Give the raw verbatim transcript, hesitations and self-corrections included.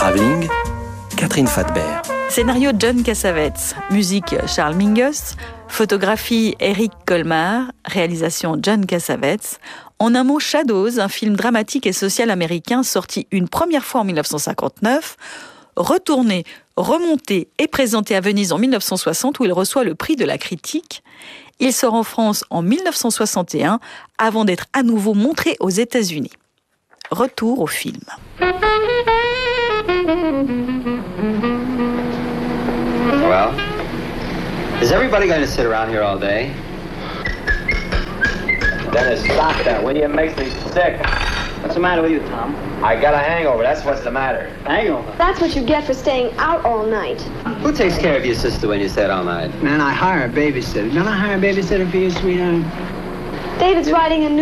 Travelling, Catherine Fathbert. Scénario John Cassavetes, musique Charles Mingus, photographie Eric Colmar, réalisation John Cassavetes. En un mot, Shadows, un film dramatique et social américain sorti une première fois en mille neuf cent cinquante-neuf, retourné, remonté et présenté à Venise en mille neuf cent soixante où il reçoit le prix de la critique. Il sort en France en mille neuf cent soixante et un avant d'être à nouveau montré aux États-Unis. Retour au film. Well, is everybody going to sit around here all day? Dennis, stop that, will you? It makes me sick. What's the matter with you, Tom? I got a hangover, that's what's the matter. Hangover? That's what you get for staying out all night. Who takes care of your sister when you stay all night? Man, I hire a babysitter. Don't I hire a babysitter for you, sweetheart? David's writing a new